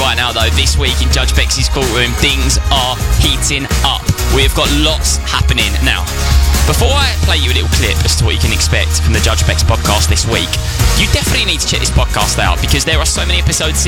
Right now, though, this week in Judge Bex's courtroom, things are heating up. We've got lots happening now. Before I play you a little clip as to what you can expect from the Judge Bex podcast this week, you definitely need to check this podcast out because there are so many episodes